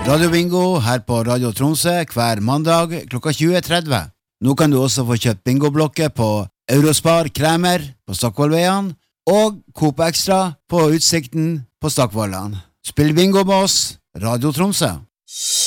Radio Bingo her på Radio Tromsø hver mandag klokka 20:30. Nå kan du også få kjøpt bingoblokker på Eurospar Kremer på Stockvollveien og Coop Extra på Utsikten på Stockvollan. Spill bingo med oss, Radio Tromsø.